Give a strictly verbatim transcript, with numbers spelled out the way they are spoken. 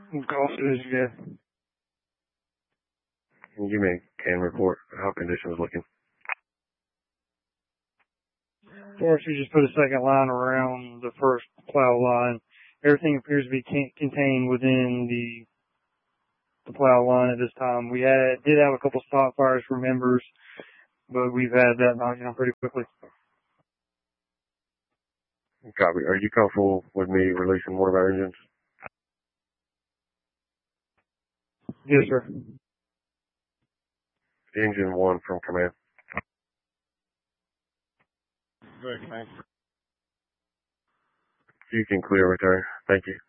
Golf is good. You may can report how conditions looking. Force, we just put a second line around the first plow line. Everything appears to be can- contained within the the plow line at this time. We had did have a couple spot fires for members, but we've had that knocked down pretty quickly. Copy. Are you comfortable with me releasing one of our engines? Yes, sir. Engine one from command. Good, thanks. You can clear return. Thank you.